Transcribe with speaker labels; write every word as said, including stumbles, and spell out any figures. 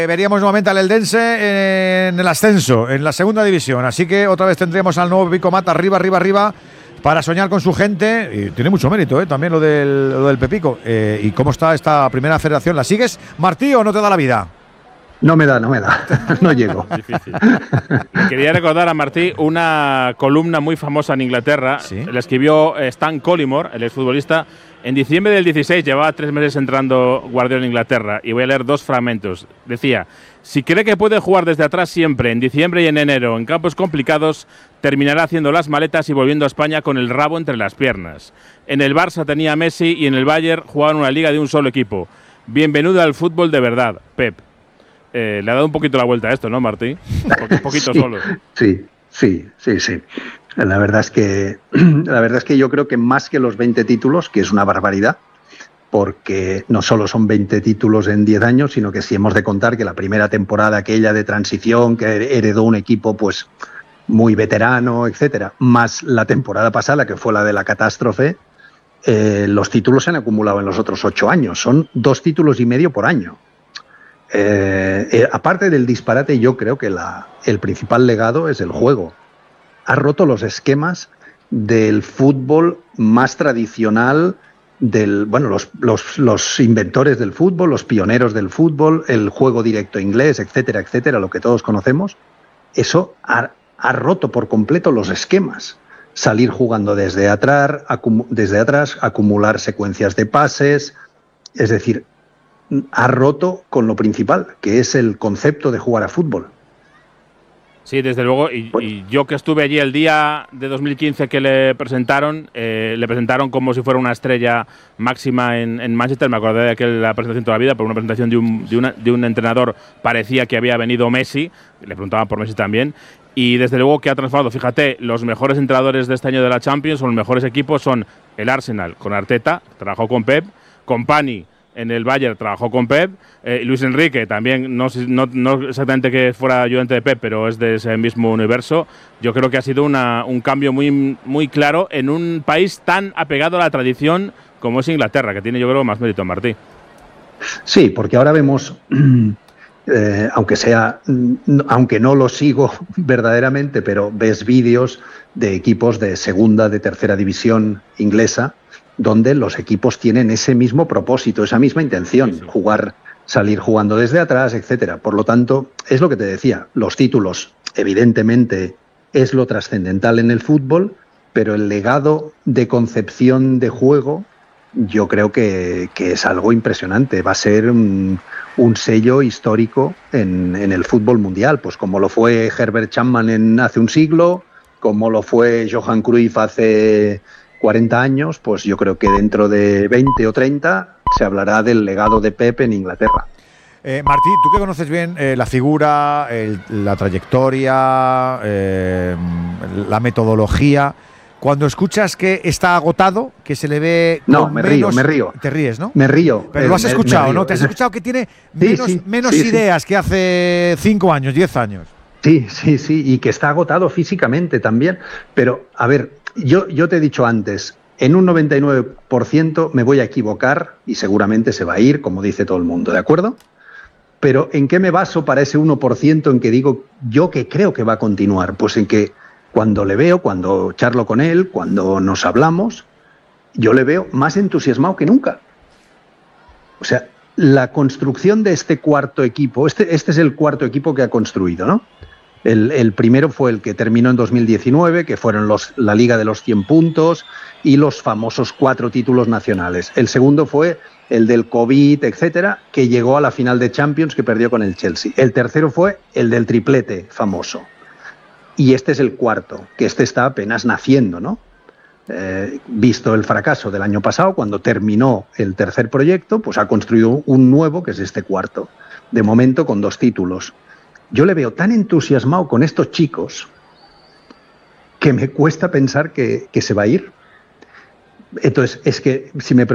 Speaker 1: Veríamos nuevamente al Eldense en el ascenso, en la segunda división. Así que otra vez tendremos al nuevo Pepico Mata arriba, arriba, arriba, para soñar con su gente. Y tiene mucho mérito, ¿eh? También lo del, lo del Pepico. Eh, ¿Y cómo está esta primera federación? ¿La sigues, Martí, o no te da la vida?
Speaker 2: No me da, no me da. No llego.
Speaker 3: Difícil. Le quería recordar a Martí una columna muy famosa en Inglaterra.
Speaker 1: ¿Sí?
Speaker 3: La escribió Stan Collymore, el exfutbolista. En diciembre del dieciséis, llevaba tres meses entrando Guardiola en Inglaterra, y voy a leer dos fragmentos. Decía: si cree que puede jugar desde atrás siempre, en diciembre y en enero, en campos complicados, terminará haciendo las maletas y volviendo a España con el rabo entre las piernas. En el Barça tenía a Messi y en el Bayern jugaba en una liga de un solo equipo. Bienvenido al fútbol de verdad, Pep. Eh, le ha dado un poquito la vuelta a esto, ¿no, Martí? Un poquito
Speaker 2: sí,
Speaker 3: solo.
Speaker 2: Sí, sí, sí, sí. La verdad es que la verdad es que yo creo que más que los veinte títulos, que es una barbaridad, porque no solo son veinte títulos en diez años, sino que si hemos de contar que la primera temporada aquella de transición, que heredó un equipo pues muy veterano, etcétera, más la temporada pasada, que fue la de la catástrofe, eh, los títulos se han acumulado en los otros ocho años. Son dos títulos y medio por año. Eh, eh, aparte del disparate, yo creo que la, el principal legado es el juego. Ha roto los esquemas del fútbol más tradicional, del, bueno, los, los, los inventores del fútbol, los pioneros del fútbol, el juego directo inglés, etcétera, etcétera, lo que todos conocemos. Eso ha, ha roto por completo los esquemas. Salir jugando desde atrás, acum, desde atrás, acumular secuencias de pases, es decir, ha roto con lo principal, que es el concepto de jugar a fútbol.
Speaker 3: Sí, desde luego, y, y yo que estuve allí el día de dos mil quince que le presentaron, eh, le presentaron como si fuera una estrella máxima en, en Manchester. Me acordé de aquella presentación toda la vida, por una presentación de un, de, una, de un entrenador, parecía que había venido Messi, le preguntaban por Messi también, y desde luego que ha transformado. Fíjate, los mejores entrenadores de este año de la Champions, o los mejores equipos, son el Arsenal con Arteta, trabajó con Pep, Kompany en el Bayern trabajó con Pep, eh, Luis Enrique también, no, no, no exactamente que fuera ayudante de Pep, pero es de ese mismo universo. Yo creo que ha sido una, un cambio muy, muy claro en un país tan apegado a la tradición como es Inglaterra, que tiene, yo creo, más mérito, Martí.
Speaker 2: Sí, porque ahora vemos, eh, aunque sea, aunque no lo sigo verdaderamente, pero ves vídeos de equipos de segunda, de tercera división inglesa, donde los equipos tienen ese mismo propósito, esa misma intención, sí, sí. jugar, salir jugando desde atrás, etcétera. Por lo tanto, es lo que te decía, los títulos, evidentemente, es lo trascendental en el fútbol, pero el legado de concepción de juego, yo creo que, que es algo impresionante. Va a ser un, un sello histórico en, en el fútbol mundial, pues como lo fue Herbert Chapman en, hace un siglo, como lo fue Johan Cruyff hace cuarenta años, pues yo creo que dentro de veinte o treinta se hablará del legado de Pep en Inglaterra.
Speaker 1: Eh, Martí, tú que conoces bien eh, la figura, el, la trayectoria, eh, la metodología, cuando escuchas que está agotado, que se le ve
Speaker 2: no,
Speaker 1: con
Speaker 2: me
Speaker 1: menos,
Speaker 2: río, me río.
Speaker 1: Te ríes, ¿no?
Speaker 2: Me río.
Speaker 1: Pero lo has
Speaker 2: me,
Speaker 1: escuchado,
Speaker 2: me
Speaker 1: ¿no? Te has escuchado que tiene menos,
Speaker 2: sí, sí,
Speaker 1: menos
Speaker 2: sí,
Speaker 1: ideas
Speaker 2: sí.
Speaker 1: que hace cinco años, diez años.
Speaker 2: Sí, sí, sí, y que está agotado físicamente también. Pero, a ver, yo, yo te he dicho antes, en un noventa y nueve por ciento me voy a equivocar y seguramente se va a ir, como dice todo el mundo, ¿de acuerdo? Pero ¿en qué me baso para ese uno por ciento en que digo yo que creo que va a continuar? Pues en que cuando le veo, cuando charlo con él, cuando nos hablamos, yo le veo más entusiasmado que nunca. O sea, la construcción de este cuarto equipo, este, este es el cuarto equipo que ha construido, ¿no? El, el primero fue el que terminó en dos mil diecinueve, que fueron los, la Liga de los cien puntos y los famosos cuatro títulos nacionales. El segundo fue el del COVID, etcétera, que llegó a la final de Champions, que perdió con el Chelsea. El tercero fue el del triplete famoso. Y este es el cuarto, que este está apenas naciendo, ¿no? Eh, visto el fracaso del año pasado, cuando terminó el tercer proyecto, pues ha construido un nuevo, que es este cuarto. De momento con dos títulos. Yo le veo tan entusiasmado con estos chicos que me cuesta pensar que, que se va a ir. Entonces, es que si me